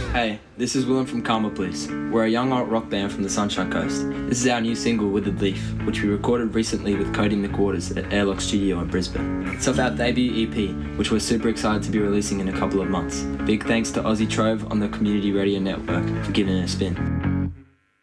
Hey, this is Willem from Karma Please. We're a young alt rock band from the Sunshine Coast. This is our new single, Withered Leaf, which we recorded recently with Cody McWaters at Airlock Studio in Brisbane. It's off our debut EP, which we're super excited to be releasing in a couple of months. Big thanks to Aussie Trove on the Community Radio Network for giving it a spin.